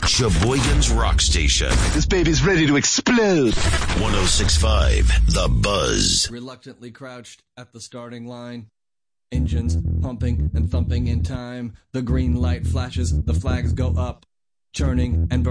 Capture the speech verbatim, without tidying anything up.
Sheboygan's Rock Station. This baby's ready to explode. one oh six point five The Buzz. Reluctantly crouched at the starting line. Engines pumping and thumping in time. The green light flashes, the flags go up. Churning and